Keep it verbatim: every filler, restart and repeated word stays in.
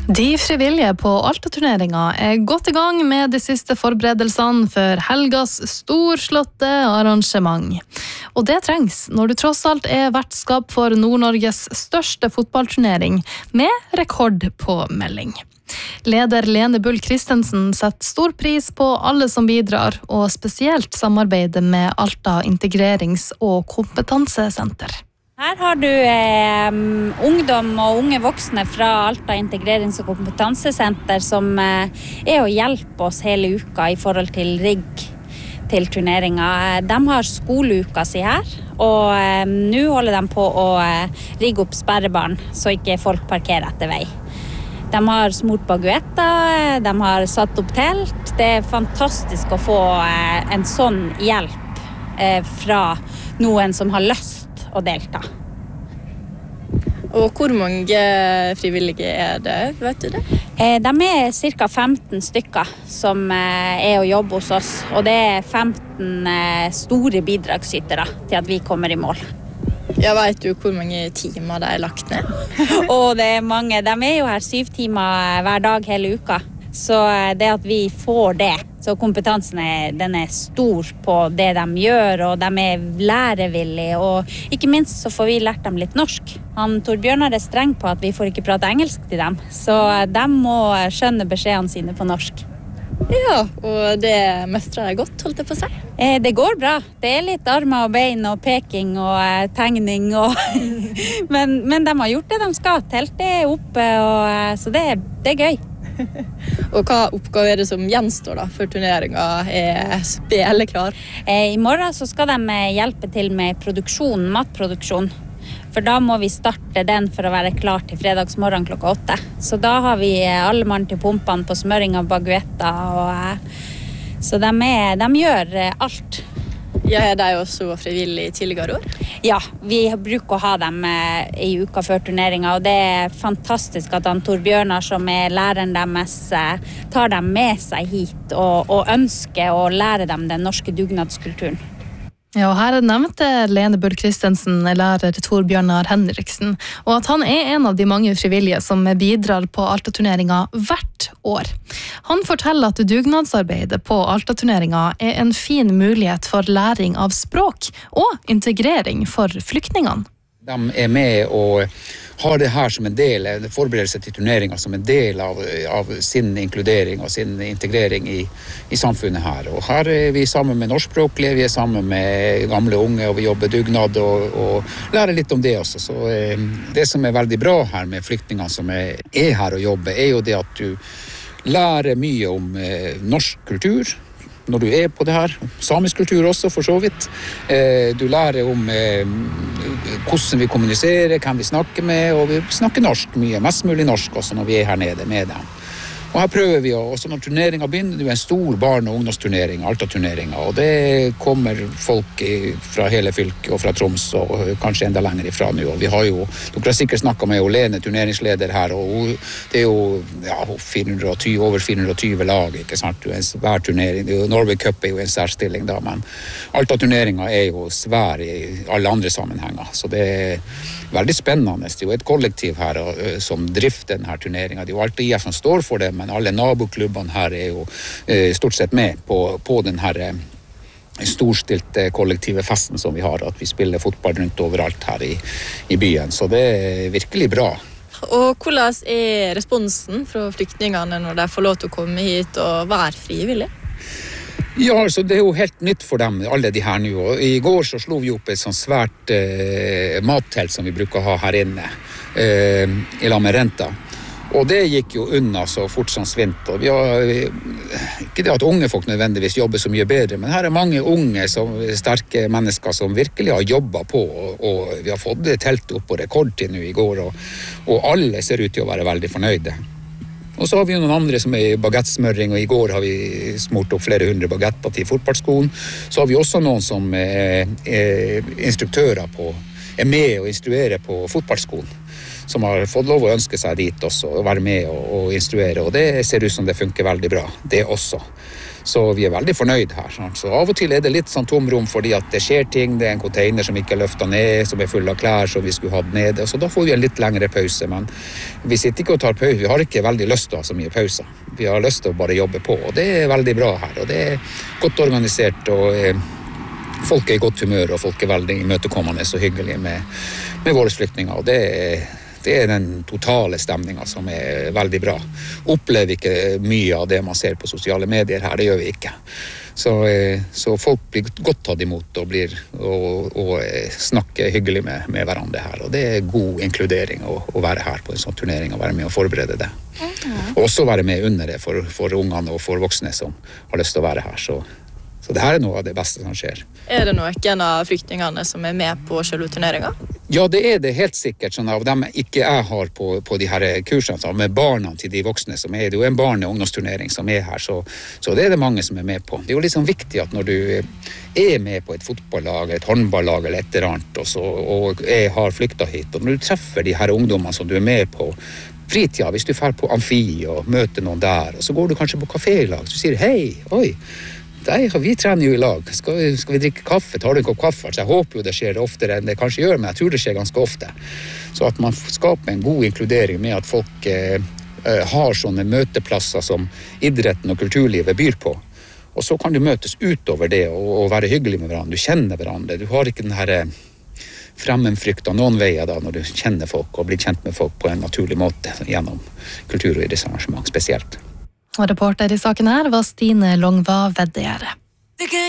De frivillige på Alta-turneringa er godt i gang med de siste forberedelsene for helgas storslåtte arrangement. Og det trengs når du tross alt er vertskap for Nord-Norges største fotballturnering med rekord på melding. Leder Lene Bull Christensen setter stor pris på alle som bidrar, og spesielt samarbeidet med Alta Integrerings- og Kompetansesenter. Her har du eh, ungdom og unge voksne fra Alta Integrerings- og Kompetansesenter som eh, er å hjelpe oss hele uka i forhold til rigg til turneringa. De har skoleuka si her, og eh, nå holder de på å eh, rigge opp sperrebarn, så ikke folk parkerer etter vei. De har smurt baguetter, de har satt opp telt. Det er fantastisk å få eh, en sånn hjelp eh, fra noen som har lyst å delta. Og hvor mange frivillige er det, vet du det? De er cirka femten stykker som er å jobbe hos oss, og det er femten store bidragsytere til at vi kommer i mål. Jeg vet du hvor mange timer de er lagt ned? Og det er mange. De er jo her syv timer hver dag hele uka. Så det at vi får det, så kompetansen er, den er stor på det de gjør, og de er lærevillige, og ikke minst så får vi lært dem litt norsk. Han Torbjørnar er streng på at vi får ikke prate engelsk til dem, så de må skjønne beskjedene sine på norsk. Ja, og det mestrer jeg godt, holdt jeg på å si. Eh, det går bra. Det er litt armer og bein og peking og eh, tegning, og men, men de har gjort det de skal. Teltet er oppe, og, så det, det er gøy. Og hva oppgave er det som gjenstår da, for turneringen er spilleklar? Eh, I morgen så skal de hjelpe til med produksjon, matproduksjon. For da må vi starte den for å være klar til fredagsmorgen klokka åtte. Så da har vi alle mann til pumpene på smøring av baguetter. Og, så de, er, de gjør alt. Ja, er de også frivillige tidligere år? Ja, vi bruker å ha dem eh, i uka før turneringen, og det er fantastisk at han Torbjørnar, som er læreren deres, eh, tar dem med seg hit og, og ønsker å lære dem den norske dugnadskulturen. Ja, og her nevnte Lene Bull Christensen, lærer Torbjørnar Henriksen, og at han er en av de mange frivillige som bidrar på Alta-turneringa hvert år. Han forteller at dugnadsarbeidet på Alta-turneringa er en fin mulighet for læring av språk og integrering for flyktningene. De er med og har det her som en del, forberedelse til turneringen som en del av, av sin inkludering og sin integrering i, i samfunnet her. Og her er vi sammen med norskspråklige, vi er sammen med gamle unge, og vi jobber dugnad og, og lærer litt om det også. Så eh, det som er veldig bra her med flyktningene som er, er her og jobber, er jo det at du lærer mye om eh, norsk kultur, når du er på det her, samisk kultur også for så vidt. Du lærer om hvordan vi kommuniserer, hvem vi snakker med, og vi snakker norsk mye, mest mulig norsk også når vi er her nede med dem. Og her prøver vi, også når turneringen begynner, det er en stor barn- og ungdomsturnering, Alta-turneringen, og det kommer folk fra hele fylket og fra Troms, og kanskje enda lenger ifra nå. Og vi har jo, dere har sikkert snakket med Olene, turneringsleder her, og det er jo ja, fire hundre og tyve, over fire hundre og tyve lag, ikke sant? Hver turnering, det er jo, Norway Cup er jo en særstilling da, men Alta-turneringen er jo svær i alle andre sammenhenger, så det er veldig spennende. Det er jo et kollektiv her som drifter denne turneringen. Det er jo Alta I F som står for det, men alle naboklubbene her er jo eh, stort sett med på, på den her eh, storstilte kollektive festen som vi har, at vi spiller fotball rundt overalt her i, i byen. Så det er virkelig bra. Og hvordan er responsen fra flyktningene når de får lov til å komme hit og være frivillige? Ja, altså det er jo helt nytt for dem, alle de her nå. Og I går så slo vi opp et sånn svært eh, mattelt som vi bruker å ha her inne, eh, I lag med renta. Og det gikk jo unna så fort som svint. Og vi har, ikke det at unge folk nødvendigvis jobber så mye bedre, men her er mange unge, som, sterke mennesker som virkelig har jobbet på, og, og vi har fått teltet opp på rekordtid nå I går, og, og alle ser ut til å være veldig fornøyde. Og så har vi jo noen andre som er I baguettsmøring, og I går har vi smurt opp flere hundre baguetter til fotballskolen. Så har vi også noen som er, er instruktører på, er med og instruerer på fotballskolen, som har fått lov å ønske seg dit også, og være med og, og instruere, og det ser ut som det funker veldig bra, det også. Så vi er veldig fornøyd her. Sant? Så av og til er det litt sånn tomrom fordi at det skjer ting, det er en container som ikke er løftet ned, som er full av klær som vi skulle hatt nede, så da får vi en litt lengre pause, men vi sitter ikke og tar pause, vi har ikke veldig lyst til å ha så mye pauser. Vi har lyst til å bare jobbe på, og det er veldig bra her, og det er godt organisert, og eh, folk er i godt humør, og folk er veldig imøtekommende og hyggelige med, med våre flyktninger, og det er Det er den totale stemningen som er veldig bra. Opplever ikke mye av det man ser på sosiale medier her, det gjør vi ikke. Så, så folk blir godt tatt imot og, blir, og, og snakker hyggelig med, med hverandre her. Og det er god inkludering å, å være her på en sånn turnering og være med og forberede det. Og også være med under det for, for ungene og for voksne som har lyst til å være her. Så, så det her er noe av det beste som skjer. Er det noen av flyktningene som er med på selve turneringen? Ja, det er det helt sikkert, sånn av dem ikke jeg har på, på de her kursene, så med barna til de voksne som er, det er jo en barne- og ungdomsturnering som er her, så, så det er det mange som er med på. Det er jo liksom viktig at når du er med på et fotballag, et håndballag eller et eller annet, og, så, og er, har flyktet hit, og når du treffer de her ungdommene som du er med på fritida, hvis du fer på amfi og møter noen der, og så går du kanskje på kafé i lag, så sier hei, oi, Nei, vi trener jo i lag. Skal vi, skal vi drikke kaffe? Tar du en kopp kaffe? Så jeg håper jo det skjer oftere enn det kanskje gjør, men jeg tror det skjer ganske ofte. Så at man skaper en god inkludering med at folk eh, har sånne møteplasser som idretten og kulturlivet byr på. Og så kan du møtes utover det og, og være hyggelig med hverandre. Du kjenner hverandre. Du har ikke den her fremmedfrykt av noen veier da, når du kjenner folk og blir kjent med folk på en naturlig måte gjennom kultur- og idrettsarrangement spesielt. Og reporter i saken her var Stine Longva Veddegjerde.